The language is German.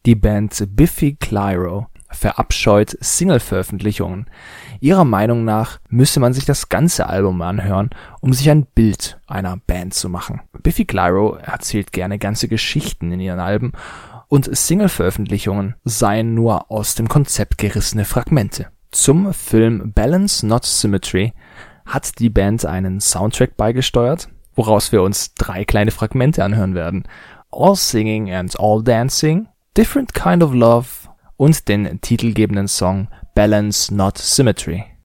Die Band Biffy Clyro verabscheut Single-Veröffentlichungen. Ihrer Meinung nach müsse man sich das ganze Album anhören, um sich ein Bild einer Band zu machen. Biffy Clyro erzählt gerne ganze Geschichten in ihren Alben und Single-Veröffentlichungen seien nur aus dem Konzept gerissene Fragmente. Zum Film Balance Not Symmetry hat die Band einen Soundtrack beigesteuert, woraus wir uns 3 kleine Fragmente anhören werden. All Singing and All Dancing, Different Kind of Love und den titelgebenden Song Balance Not Symmetry.